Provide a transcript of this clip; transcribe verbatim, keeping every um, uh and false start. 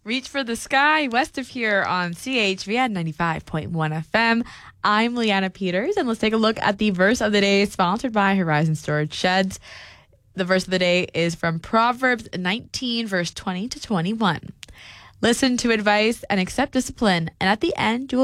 Reach for the Sky, west of here on C H V N ninety-five point one F M. I'm Leanna Peters, and let's take a look at the verse of the day sponsored by Horizon Storage Sheds. The verse of the day is from Proverbs nineteen, verse twenty to twenty-one. Listen to advice and accept discipline, and at the end, you will